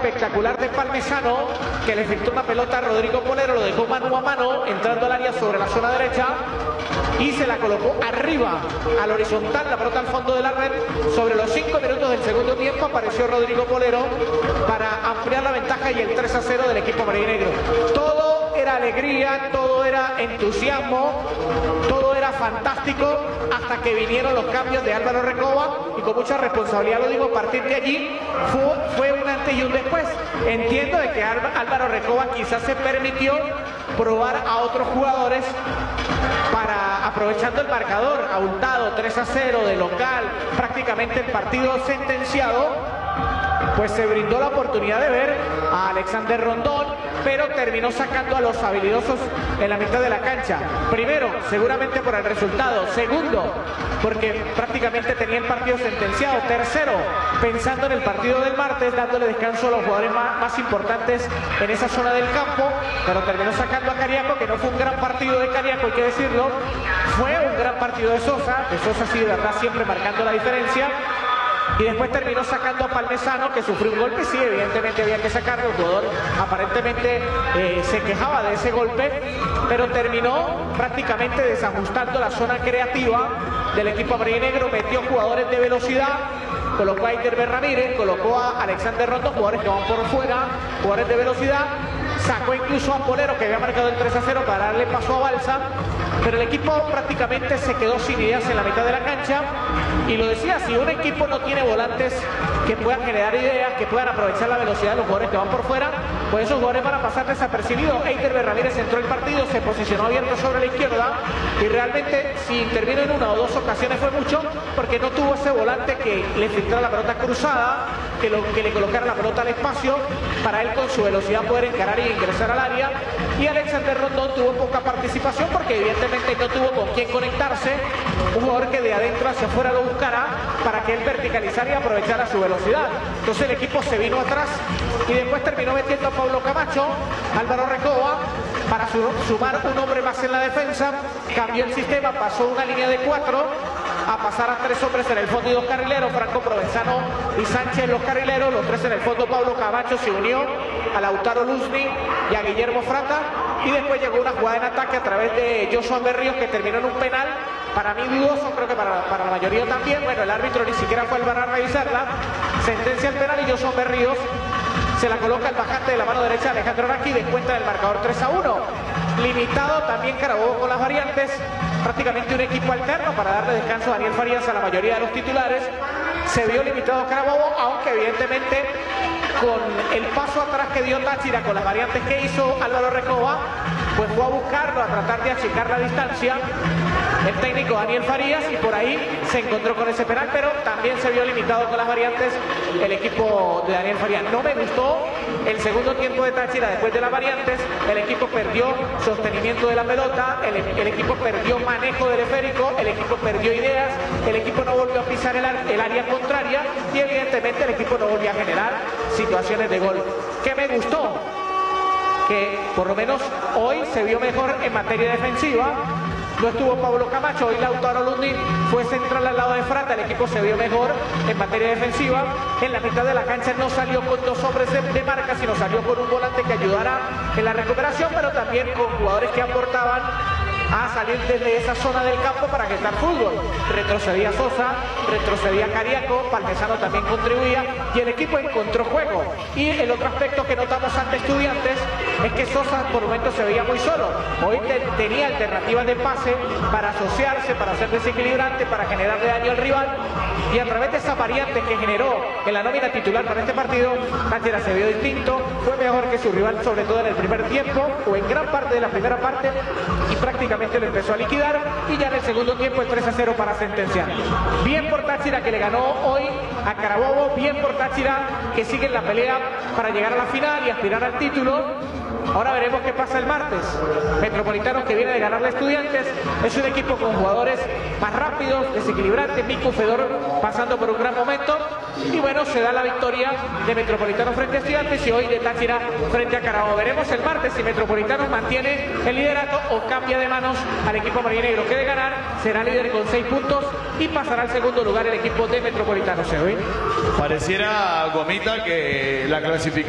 espectacular de Parmesano, que le efectuó una pelota a Rodrigo Polero, lo dejó mano a mano, entrando al área sobre la zona derecha, y se la colocó arriba, al horizontal, la pelota al fondo de la red. Sobre los 5 minutos del segundo tiempo apareció Rodrigo Polero para ampliar la ventaja y el 3-0 del equipo marinegro. Todo era alegría, todo era entusiasmo, todo era fantástico, hasta que vinieron los cambios de Álvaro Recoba, y con mucha responsabilidad lo digo, a partir de allí fue un antes y un después. Entiendo de que Álvaro Recoba quizás se permitió probar a otros jugadores para, aprovechando el marcador abultado 3-0 de local, prácticamente el partido sentenciado, pues se brindó la oportunidad de ver a Alexander Rondón, pero terminó sacando a los habilidosos en la mitad de la cancha. Primero, seguramente por el resultado. Segundo, porque prácticamente tenía el partido sentenciado. Tercero, pensando en el partido del martes, dándole descanso a los jugadores más importantes en esa zona del campo, pero terminó sacando a Cariaco, que no fue un gran partido de Cariaco, hay que decirlo. Fue un gran partido de Sosa sí, de verdad, siempre marcando la diferencia. Y después terminó sacando a Parmesano, que sufrió un golpe. Sí, evidentemente había que sacarlo. El jugador aparentemente se quejaba de ese golpe, pero terminó prácticamente desajustando la zona creativa del equipo marinegro. Metió jugadores de velocidad, colocó a Eider Ramírez, colocó a Alexander Rondón, jugadores que van por fuera, jugadores de velocidad. Sacó incluso a Polero, que había marcado el 3-0, para darle paso a Balsa, pero el equipo prácticamente se quedó sin ideas en la mitad de la cancha. Y lo decía, si un equipo no tiene volantes que puedan generar ideas, que puedan aprovechar la velocidad de los jugadores que van por fuera, pues esos jugadores van a pasar desapercibidos. Eider Ramírez entró el partido, se posicionó abierto sobre la izquierda, y realmente si intervino en una o dos ocasiones fue mucho, porque no tuvo ese volante que le filtrara la pelota cruzada, que le colocara la pelota al espacio, para él con su velocidad poder encarar y ingresar al área. Y Alexander Rondón tuvo poca participación, porque evidentemente no tuvo con quién conectarse, un jugador que de adentro hacia afuera lo buscara para que él verticalizara y aprovechara su velocidad. Entonces el equipo se vino atrás, y después terminó metiendo a Pablo Camacho, Álvaro Recoba, para sumar un hombre más en la defensa. Cambió el sistema, pasó una línea de 4 a pasar a 3 hombres en el fondo y 2 carrileros, Franco Provenzano y Sánchez los carrileros, los 3 en el fondo. Pablo Camacho se unió a Lautaro Luzni y a Guillermo Frata, y después llegó una jugada en ataque a través de Joshua Berríos, que terminó en un penal, para mí dudoso, creo que para la mayoría también. Bueno, el árbitro ni siquiera fue al VAR a revisarla, sentencia el penal, y Joshua Berríos se la coloca el bajante de la mano derecha Alejandro Araki, descuenta del marcador 3-1. Limitado también Carabobo con las variantes, prácticamente un equipo alterno para darle descanso a Daniel Farías a la mayoría de los titulares. Se vio limitado Carabobo, aunque evidentemente con el paso atrás que dio Táchira, con las variantes que hizo Álvaro Recoba, pues fue a buscarlo, a tratar de achicar la distancia el técnico Daniel Farías, y por ahí se encontró con ese penal, pero también se vio limitado con las variantes el equipo de Daniel Farías. No me gustó el segundo tiempo de Táchira después de las variantes. El equipo perdió sostenimiento de la pelota, el equipo perdió manejo del esférico, el equipo perdió ideas, el equipo no volvió a pisar el área contraria, y evidentemente el equipo no volvió a generar situaciones de gol. ¿Qué me gustó? Que por lo menos hoy se vio mejor en materia defensiva. No estuvo Pablo Camacho, hoy Lautaro Luzni fue central al lado de Frata, el equipo se vio mejor en materia defensiva. En la mitad de la cancha no salió con 2 hombres de marca, sino salió con un volante que ayudara en la recuperación, pero también con jugadores que aportaban a salir desde esa zona del campo para gestar fútbol. Retrocedía Sosa, retrocedía Cariaco, Parmesano también contribuía, y el equipo encontró juego. Y el otro aspecto que notamos ante Estudiantes es que Sosa por momentos se veía muy solo. Hoy tenía alternativas de pase para asociarse, para ser desequilibrante, para generarle daño al rival, y a través de esas variantes que generó en la nómina titular para este partido, Táchira se vio distinto, fue mejor que su rival, sobre todo en el primer tiempo, o en gran parte de la primera parte, y prácticamente lo empezó a liquidar, y ya en el segundo tiempo el 3-0 para sentenciar. Bien por Táchira, que le ganó hoy a Carabobo, bien por Táchira, que sigue en la pelea para llegar a la final y aspirar al título. Ahora veremos qué pasa el martes. Metropolitanos, que viene de ganarle a Estudiantes, es un equipo con jugadores más rápidos, desequilibrantes. Mico Fedor pasando por un gran momento, y bueno, se da la victoria de Metropolitanos frente a Estudiantes, y hoy de Táchira frente a Carabobo. Veremos el martes si Metropolitanos mantiene el liderato o cambia de manos al equipo marinegro, que de ganar será líder con 6 puntos y pasará al segundo lugar el equipo de Metropolitanos. Pareciera, Gomita, que la clasificación